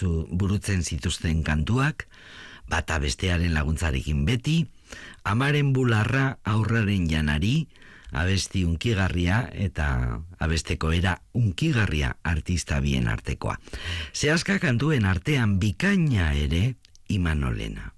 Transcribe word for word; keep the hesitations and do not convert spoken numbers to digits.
burutzu, burutzen zituzten kantuak, bata bestearen laguntzarekin beti, amaren bularra aurraren janari, abesti unkigarria eta abesteko era unkigarria artista bien artekoa. Sehaska kantuen artean bikaina ere Imanolena.